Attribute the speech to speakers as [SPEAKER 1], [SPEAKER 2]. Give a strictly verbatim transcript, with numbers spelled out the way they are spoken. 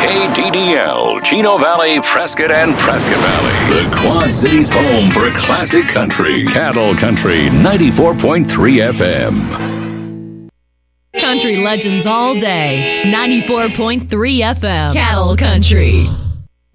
[SPEAKER 1] K D D L, Chino Valley, Prescott, and Prescott Valley. The Quad Cities home for classic country. Cattle Country, ninety-four point three F M.
[SPEAKER 2] Country legends all day. ninety-four point three F M. Cattle Country.